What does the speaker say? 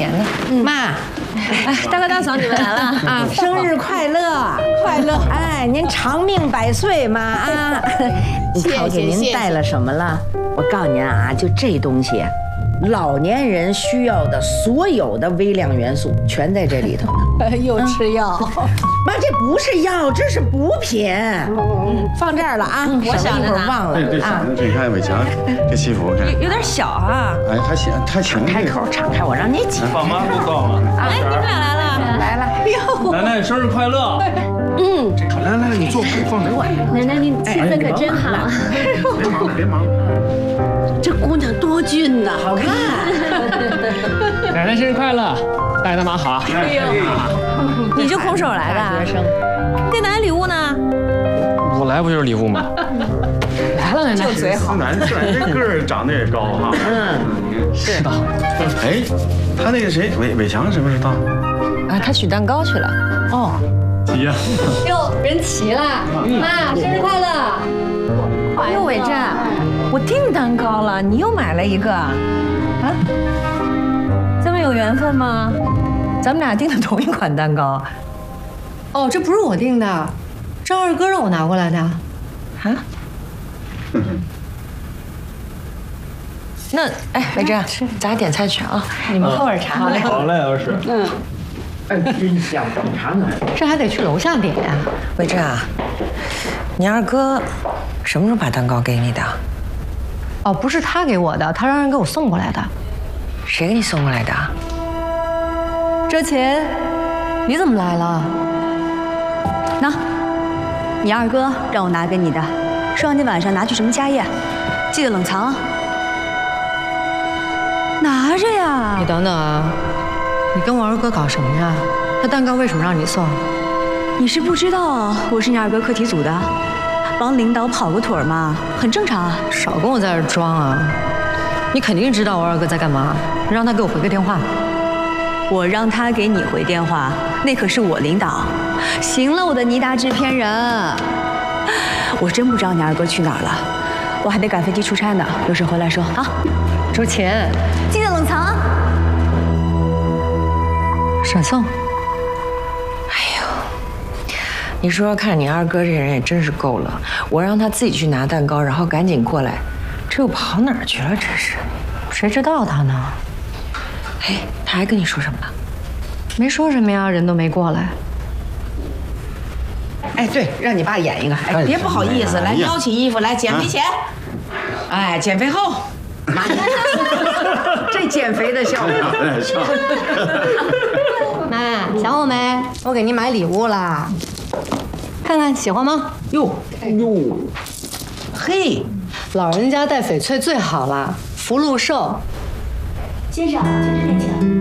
年的。 妈， 大哥大嫂，你们来了啊！生日快乐，快乐！哎，您长命百岁嘛啊！你看我给您带了什么了？我告诉您啊，就这东西，老年人需要的所有的微量元素全在这里头呢。 又吃药？ 妈，这不是药，这是补品。放这儿了啊！我想一会儿忘了。 对，想着你看伟强这西服，看有点小啊。 哎，还行，还行。 开口敞开，我让你挤。 爸妈都到了。 哎，你们俩来了， 来了。 奶奶生日快乐！ 来，你坐，放这儿。 奶奶，你气色可真好。 别忙。 这姑娘多俊呐， 好看。 奶奶生日快乐，大爷大妈好。 哎呦，你就空手来的？ 学生， 给奶奶礼物呢？ 我来不就是礼物吗？ 来了，奶奶。 就嘴好。 男这个儿长得也高哈。 是的。 哎，他那个谁，伟强什么时候到？ 啊，他取蛋糕去了。 哦。 急呀。 哟，人齐了，妈，生日快乐！ 哟，伟珍，我订蛋糕了，你又买了一个，啊？这么有缘分吗？咱们俩订的同一款蛋糕。 哦，这不是我订的，张二哥让我拿过来的。啊？ 那哎，伟珍，咱俩点菜去啊！你们喝会儿茶。好嘞。 好嘞，老师。 哎，真香，等尝尝。 这还得去楼下点呀。 伟珍啊，你二哥什么时候把蛋糕给你的？ 哦，不是他给我的，他让人给我送过来的。 谁给你送过来的？ 哲琴，你怎么来了？ 喏，你二哥让我拿给你的，说让你晚上拿去什么家宴，记得冷藏。拿着呀。 你等等啊，你跟我二哥搞什么呀？那蛋糕为什么让你送？ 你是不知道我是你二哥课题组的，帮领导跑个腿嘛，很正常啊。 少跟我在这装啊！你肯定知道我二哥在干嘛，你让他给我回个电话。 我让他给你回电话，那可是我领导。行了，我的尼达制片人，我真不知道你二哥去哪儿了，我还得赶飞机出差呢，有事回来说啊。 周琴， 记得冷藏。 闪送。 你说说看，你二哥这人也真是够了，我让他自己去拿蛋糕，然后赶紧过来，这又跑哪儿去了？这是， 谁知道他呢？ 哎，他还跟你说什么了？ 没说什么呀，人都没过来。 哎，对，让你爸演一个。哎，别不好意思，来撩起衣服来，减肥前。哎，减肥后。妈，这减肥的效果。 妈，想我没？我给您买礼物啦，看看喜欢吗？ 哟，嘿， 老人家戴翡翠最好了，福禄寿。 先生，请致电前。